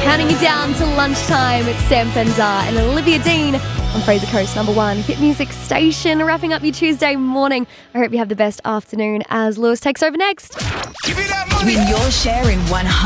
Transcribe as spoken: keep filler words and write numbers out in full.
Counting you down to lunchtime. It's Sam Fender and Olivia Dean on Fraser Coast number one hit music station. Wrapping up your Tuesday morning. I hope you have the best afternoon as Lewis takes over next. Win your share in one hundred